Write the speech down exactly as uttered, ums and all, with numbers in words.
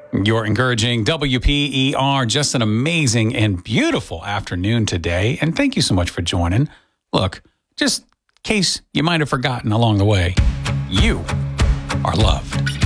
You're encouraging W P E R. Just an amazing and beautiful afternoon today. And thank you so much for joining. Look, just in case you might have forgotten along the way, you are loved.